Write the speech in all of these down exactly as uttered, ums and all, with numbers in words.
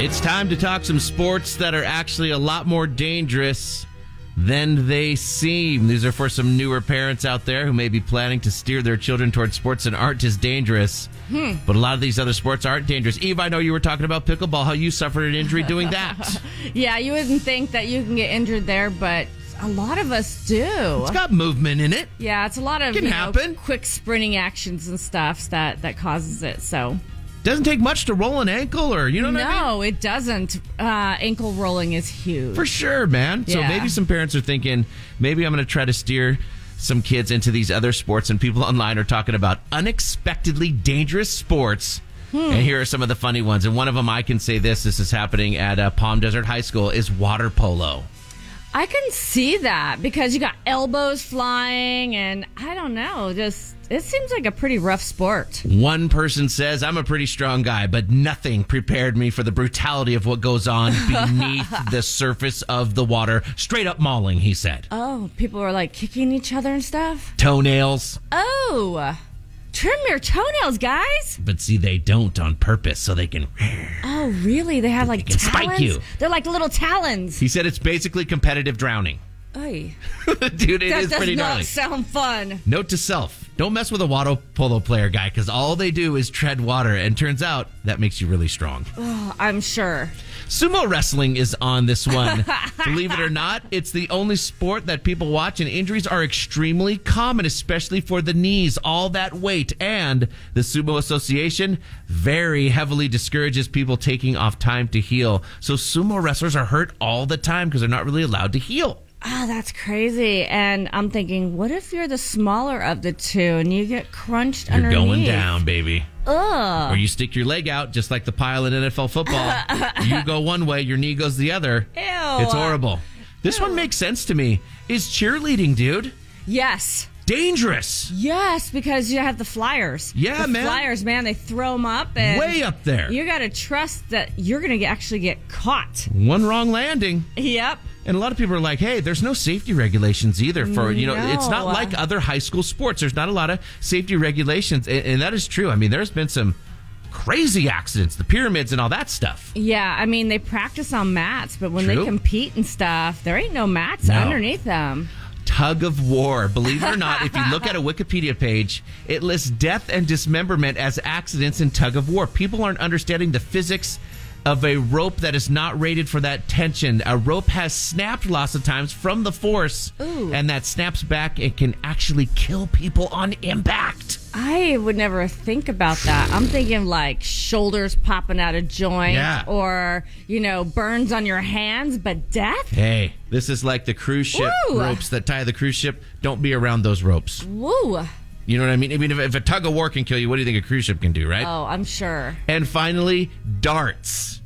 It's time to talk some sports that are actually a lot more dangerous than they seem. These are for some newer parents out there who may be planning to steer their children towards sports that aren't as dangerous. Hmm. But a lot of these other sports aren't dangerous. Eve, I know you were talking about pickleball, how you suffered an injury doing that. Yeah, you wouldn't think that you can get injured there, but a lot of us do. It's got movement in it. Yeah, it's a lot of Can you know, happen. quick sprinting actions and stuff that, that causes it, so... Doesn't take much to roll an ankle, or you know what no, I mean? No, it doesn't. Uh, ankle rolling is huge. For sure, man. Yeah. So maybe some parents are thinking, maybe I'm going to try to steer some kids into these other sports, and people online are talking about unexpectedly dangerous sports. Hmm. And here are some of the funny ones. And one of them, I can say this, this is happening at uh, Palm Desert High School, is water polo. I can see that because you got elbows flying, and I don't know, just it seems like a pretty rough sport. One person says, I'm a pretty strong guy, but nothing prepared me for the brutality of what goes on beneath the surface of the water. Straight up mauling, he said. Oh, people are like kicking each other and stuff? Toenails. Oh, trim your toenails, guys. But see, they don't on purpose, so they can... Oh, really? They have like they can talons? spike you. They're like little talons. He said it's basically competitive drowning. Oy. Dude, it that is pretty gnarly. That does not sound fun. Note to self, don't mess with a water polo player guy, because all they do is tread water, and turns out that makes you really strong. Oh, I'm sure. Sumo wrestling is on this one. Believe it or not, it's the only sport that people watch, and injuries are extremely common, especially for the knees, all that weight. And the Sumo Association very heavily discourages people taking off time to heal. So sumo wrestlers are hurt all the time because they're not really allowed to heal. Oh, that's crazy. And I'm thinking, what if you're the smaller of the two and you get crunched You're underneath? You're going down, baby. Ugh. Or you stick your leg out, just like the pile in N F L football. You go one way, your knee goes the other. Ew. It's horrible. This Ew. one makes sense to me. Is cheerleading, dude. Yes. Dangerous. Yes, because you have the flyers. Yeah, the man. Flyers, man, they throw them up. And way up there. You got to trust that you're going to actually get caught. One wrong landing. Yep. And a lot of people are like, hey, there's no safety regulations either for, you know, no. It's not like other high school sports. There's not a lot of safety regulations. And, and that is true. I mean, there's been some crazy accidents, the pyramids and all that stuff. Yeah, I mean, they practice on mats, but when True. they compete and stuff, there ain't no mats no. underneath them. Tug of war. Believe it or not, if you look at a Wikipedia page, it lists death and dismemberment as accidents in tug of war. People aren't understanding the physics of a rope that is not rated for that tension. A rope has snapped lots of times from the force, Ooh. and that snaps back and can actually kill people on impact. I would never think about that. I'm thinking like shoulders popping out of joint, yeah. or, you know, burns on your hands, but death? Hey, this is like the cruise ship Woo. ropes that tie the cruise ship. Don't be around those ropes. Woo. You know what I mean? I mean, if, if a tug of war can kill you, what do you think a cruise ship can do, right? Oh, I'm sure. And finally, darts.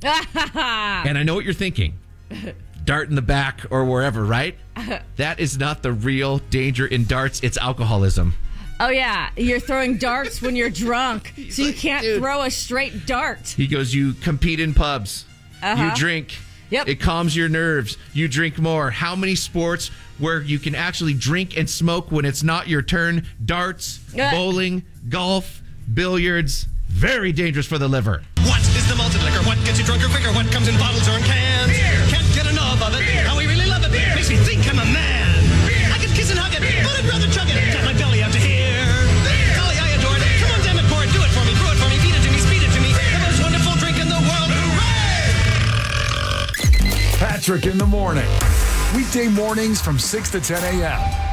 And I know what you're thinking. Dart in the back or wherever, right? That is not the real danger in darts. It's alcoholism. Oh, yeah. You're throwing darts when you're drunk, so you like, can't dude. throw a straight dart. He goes, you compete in pubs. Uh-huh. You drink. Yep. It calms your nerves. You drink more. How many sports where you can actually drink and smoke when it's not your turn? Darts, Uh. bowling, golf, billiards. Very dangerous for the liver. What is the malted liquor? What gets you drunker quicker? What comes in bottles or in cans? Beer. Can't get enough of it. Beer. How we really love it. Beer. Makes me think I'm a man. Beer. I could kiss and hug it, Beer. but I'd rather chug it. Got my belly out to here. Beer. Golly, I adore it. Come on, damn it, pour it. Do it for me. Brew it for me. Feed it to me. Speed it to me. The most wonderful drink in the world. Hooray! Patrick in the morning. Weekday mornings from six to ten a.m.